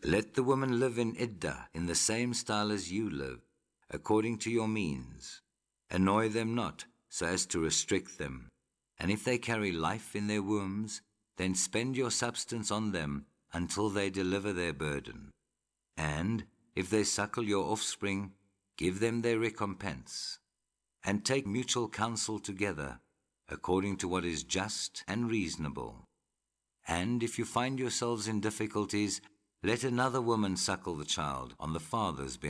Let the woman live in iddah in the same style as you live, according to your means. Annoy them not, so as to restrict them. And if they carry life in their wombs, then spend your substance on them until they deliver their burden. And if they suckle your offspring, give them their recompense. And take mutual counsel together, according to what is just and reasonable. And if you find yourselves in difficulties, let another woman suckle the child on the father's behalf.